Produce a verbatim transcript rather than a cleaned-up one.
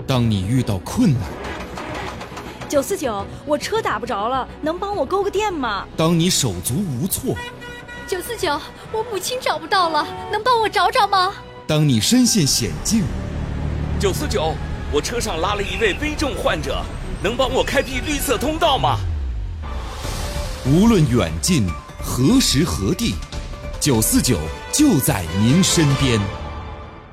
当你遇到困难。 九四九，我车打不着了，能帮我勾个电吗？ 当你手足无措。 九四九，我母亲找不到了，能帮我找找吗？ 当你身陷险境。 九四九，我车上拉了一位危重患者，能帮我开辟绿色通道吗？ 无论远近，何时何地，九四九就在您身边。